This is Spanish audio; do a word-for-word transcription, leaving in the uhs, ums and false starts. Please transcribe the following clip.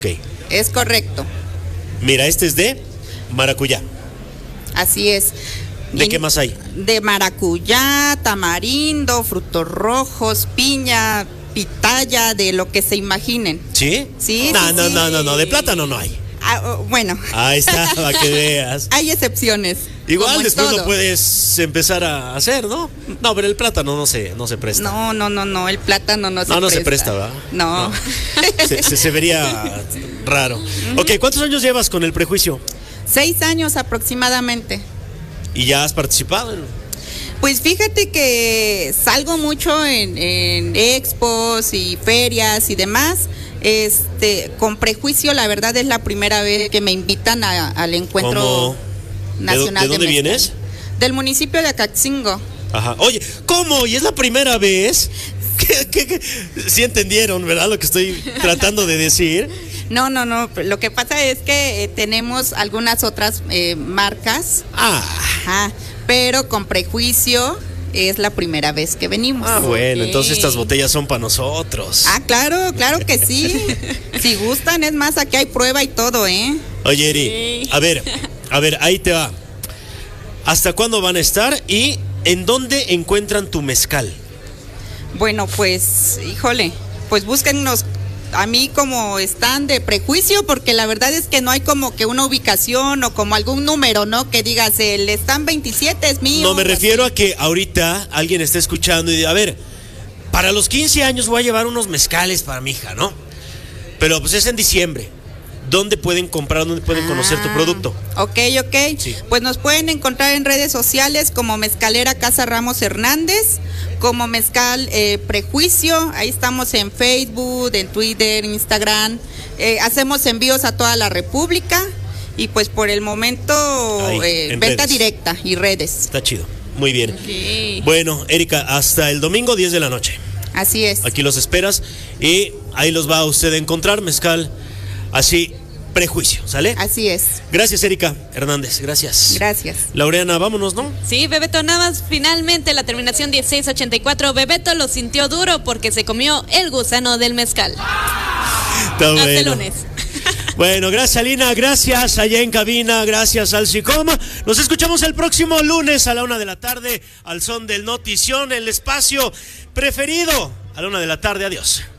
Ok. Es correcto. Mira, este es de maracuyá. Así es. ¿De Bien, qué más hay? De maracuyá, tamarindo, frutos rojos, piña, pitaya, de lo que se imaginen. ¿Sí? Sí, No, sí, no, sí. no, no, no, de plátano no hay. Ah, oh, bueno. Ahí está, para que veas. Hay excepciones. Igual como en después lo todo. puedes empezar a hacer, ¿no? No, pero el plátano no se, no se presta. No, no, no, no, el plátano no se no, no presta. se presta, ¿verdad? No. No. Se, se, se vería raro. Ok, ¿cuántos años llevas con el prejuicio? Seis años aproximadamente. ¿Y ya has participado en...? Pues fíjate que salgo mucho en, en expos y ferias y demás. Este, con prejuicio, la verdad es la primera vez que me invitan a, al encuentro ¿Cómo? nacional. ¿De, de dónde mezcal. vienes? Del municipio de Acaxingo. Ajá. Oye, ¿cómo? ¿Y es la primera vez? ¿Qué, qué, qué? Sí entendieron, ¿verdad? Lo que estoy tratando de decir. No, no, no. Lo que pasa es que eh, tenemos algunas otras eh, marcas. Ah. Ajá. Pero con prejuicio es la primera vez que venimos. Ah, bueno, Ok. entonces estas botellas son para nosotros. Ah, claro, claro que sí. Si gustan, es más, aquí hay prueba y todo, ¿eh? Oye, Eri, a ver, a ver, ahí te va. ¿Hasta cuándo van a estar y en dónde encuentran tu mezcal? Bueno, pues, híjole, pues búsquennos a mí como stand de prejuicio, porque la verdad es que no hay como que una ubicación o como algún número, ¿no? Que digas, el stand veintisiete es mío. No, me refiero a que ahorita alguien está escuchando y dice, a ver, para los quince años voy a llevar unos mezcales para mi hija, ¿no? Pero pues es en diciembre. ¿Dónde pueden comprar, dónde pueden conocer Ah, tu producto? Ok, ok. Sí. Pues nos pueden encontrar en redes sociales como Mezcalera Casa Ramos Hernández, como Mezcal eh, Prejuicio. Ahí estamos en Facebook, en Twitter, Instagram. Eh, hacemos envíos a toda la República y pues por el momento Ahí, eh, en venta redes. directa y redes. Está chido. Muy bien. Ok. Bueno, Erika, hasta el domingo diez de la noche. Así es. Aquí los esperas y ahí los va usted a encontrar, mezcal así, prejuicio, ¿sale? Así es. Gracias, Erika Hernández, gracias. Gracias. Laureana, vámonos, ¿no? Sí, Bebeto, nada más finalmente la terminación dieciséis ochenta y cuatro. Bebeto lo sintió duro porque se comió el gusano del mezcal. Está Hasta el bueno. lunes. Bueno, gracias, Alina, gracias allá en cabina, gracias al Psicoma. Nos escuchamos el próximo lunes a la una de la tarde al son del Notición, el espacio preferido a la una de la tarde. Adiós.